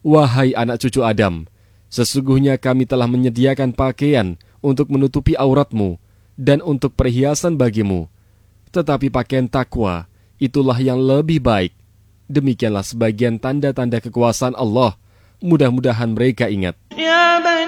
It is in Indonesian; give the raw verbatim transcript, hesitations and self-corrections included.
Wahai anak cucu Adam, sesungguhnya kami telah menyediakan pakaian untuk menutupi auratmu dan untuk perhiasan bagimu. Tetapi pakaian takwa, itulah yang lebih baik. Demikianlah sebagian tanda-tanda kekuasaan Allah. Mudah-mudahan mereka ingat.